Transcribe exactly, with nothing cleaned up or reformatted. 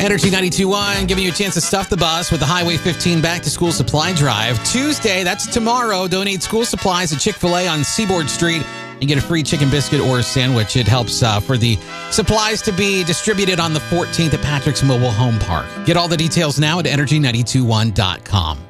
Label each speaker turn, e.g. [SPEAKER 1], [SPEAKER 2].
[SPEAKER 1] Energy ninety-two point one giving you a chance to stuff the bus with the Highway fifteen Back to School Supply Drive. Tuesday, that's tomorrow, donate school supplies at Chick-fil-A on Seaboard Street and get a free chicken biscuit or a sandwich. It helps uh, for the supplies to be distributed on the fourteenth at Patrick's Mobile Home Park. Get all the details now at energy nine two one dot com.